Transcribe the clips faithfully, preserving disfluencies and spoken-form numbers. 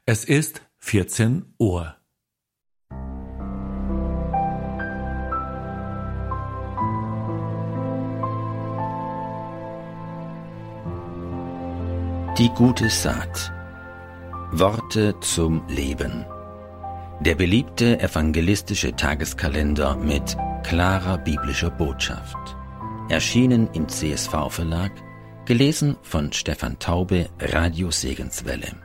Es ist vierzehn Uhr. Die gute Saat. Worte zum Leben. Der beliebte evangelistische Tageskalender mit klarer biblischer Botschaft. Erschienen im C S V-Verlag, gelesen von Stefan Taube, Radio Segenswelle.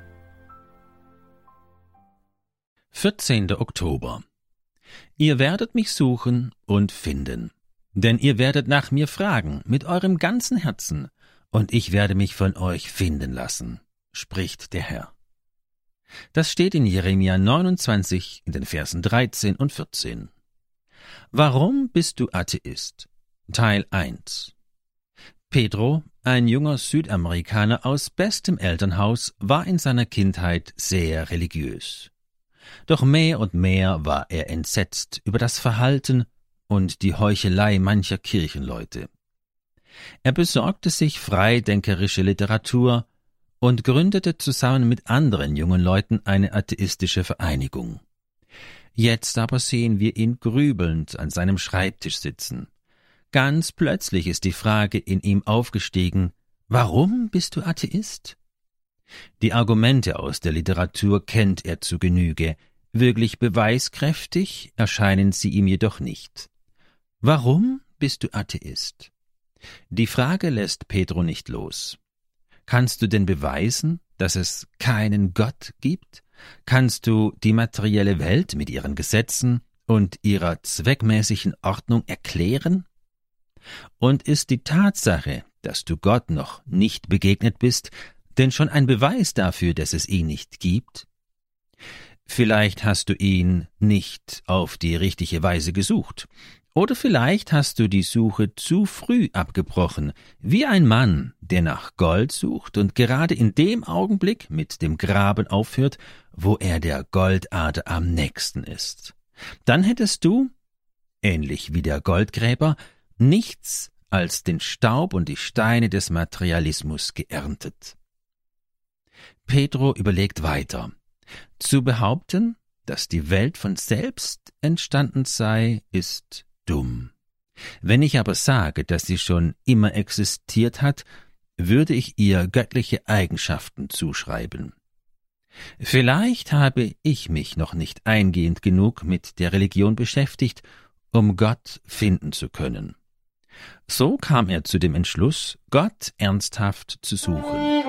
vierzehnter Oktober. Ihr werdet mich suchen und finden, denn ihr werdet nach mir fragen mit eurem ganzen Herzen, und ich werde mich von euch finden lassen, spricht der Herr. Das steht in Jeremia neunundzwanzig in den Versen dreizehn und vierzehn. Warum bist du Atheist? Teil eins. Pedro, ein junger Südamerikaner aus bestem Elternhaus, war in seiner Kindheit sehr religiös. Doch mehr und mehr war er entsetzt über das Verhalten und die Heuchelei mancher Kirchenleute. Er besorgte sich freidenkerische Literatur und gründete zusammen mit anderen jungen Leuten eine atheistische Vereinigung. Jetzt aber sehen wir ihn grübelnd an seinem Schreibtisch sitzen. Ganz plötzlich ist die Frage in ihm aufgestiegen: Warum bist du Atheist? Die Argumente aus der Literatur kennt er zu Genüge, wirklich beweiskräftig erscheinen sie ihm jedoch nicht. Warum bist du Atheist? Die Frage lässt Pedro nicht los. Kannst du denn beweisen, dass es keinen Gott gibt? Kannst du die materielle Welt mit ihren Gesetzen und ihrer zweckmäßigen Ordnung erklären? Und ist die Tatsache, dass du Gott noch nicht begegnet bist, denn schon ein Beweis dafür, dass es ihn nicht gibt? Vielleicht hast du ihn nicht auf die richtige Weise gesucht. Oder vielleicht hast du die Suche zu früh abgebrochen, wie ein Mann, der nach Gold sucht und gerade in dem Augenblick mit dem Graben aufhört, wo er der Goldader am nächsten ist. Dann hättest du, ähnlich wie der Goldgräber, nichts als den Staub und die Steine des Materialismus geerntet. Pedro überlegt weiter. Zu behaupten, dass die Welt von selbst entstanden sei, ist dumm. Wenn ich aber sage, dass sie schon immer existiert hat, würde ich ihr göttliche Eigenschaften zuschreiben. Vielleicht habe ich mich noch nicht eingehend genug mit der Religion beschäftigt, um Gott finden zu können. So kam er zu dem Entschluss, Gott ernsthaft zu suchen.